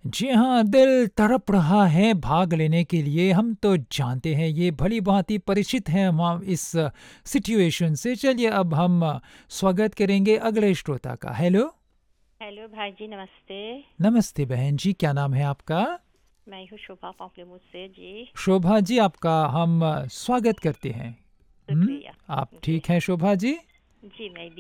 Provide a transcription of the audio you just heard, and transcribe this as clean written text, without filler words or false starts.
जी हाँ, दिल तड़प रहा है भाग लेने के लिए, हम तो जानते हैं ये भली-भाँति परिचित हैं हम इस सिचुएशन से। चलिए अब हम स्वागत करेंगे अगले श्रोता का। हेलो, हेलो भाई जी, नमस्ते। नमस्ते बहन जी, क्या नाम है आपका? मैं हूँ शोभा पापलेमुत से जी। शोभा जी, आपका हम स्वागत करते हैं। शुक्रिया। आप जी। ठीक हैं शोभा जी? जी, मैं